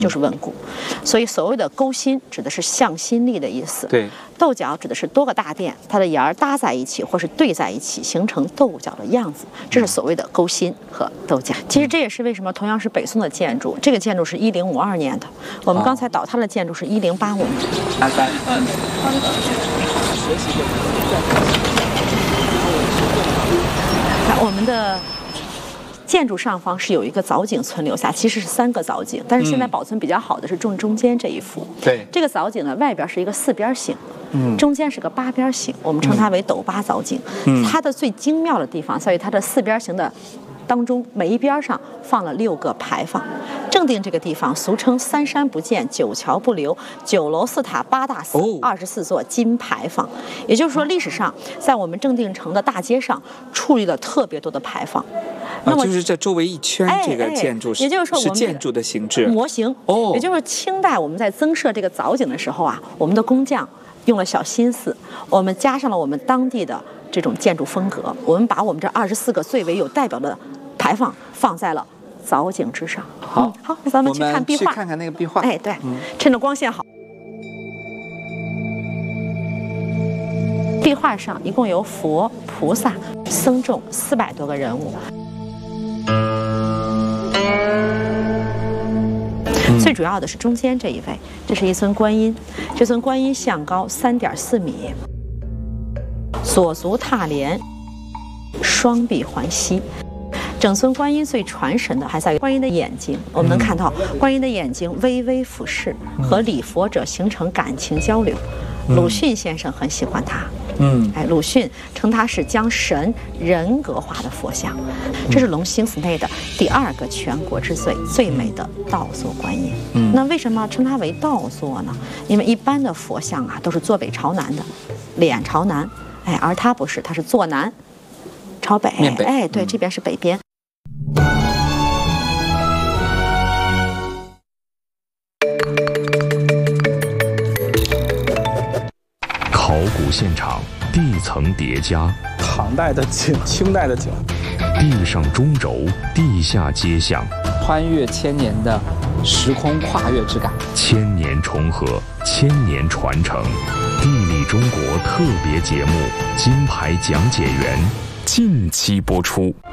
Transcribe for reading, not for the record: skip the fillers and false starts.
就是稳固。所以所谓的勾心指的是向心力的意思。 对， 斗角指的是多个大殿，它的檐儿搭在一起或是对在一起，形成斗角的样子，这是所谓的勾心和斗角。其实这也是为什么同样是北宋的建筑，这个建筑是1052年的，我们刚才倒塌的建筑是1085年。我们的建筑上方是有一个藻井存留下，其实是3个藻井，但是现在保存比较好的是中间这一幅。 对， 这个藻井呢，外边是一个4边形，中间是个8边形，我们称它为斗八藻井。它的最精妙的地方在于它的4边形的当中，每一边上放了6个牌坊。正定这个地方俗称3山不见，9桥不留，9楼4塔8大寺，24座金牌坊。也就是说，历史上在我们正定城的大街上矗立了特别多的牌坊。 那么就是这周围一圈这个建筑是， 也就是说我们是建筑的形制模型。也就是清代我们在增设这个藻井的时候啊，我们的工匠用了小心思，我们加上了我们当地的这种建筑风格，我们把我们这24个最为有代表的牌坊放在了藻井之上。好，那咱们去看壁画， 去看看那个壁画。 对，趁着光线好。壁画上一共有佛、菩萨、僧众400多个人物。最主要的是中间这一位，这是一尊观音，这尊观音像高3.4米，左足踏莲，双臂环膝。整尊观音最传神的还在于观音的眼睛，我们能看到观音的眼睛微微俯视，和礼佛者形成感情交流。鲁迅先生很喜欢它。鲁迅称它是将神人格化的佛像。这是龙兴寺内的第2个全国之最美的倒坐观音。那为什么称它为倒坐呢？因为一般的佛像啊都是坐北朝南的，脸朝南，而它不是，它是坐南朝北。对，这边是北边。 考古现场地层叠加， 唐代的井，清代的井， 地上中轴，地下街巷， 穿越千年的时空跨越之感， 千年重合，千年传承。地理中国特别节目《金牌讲解员》近期播出。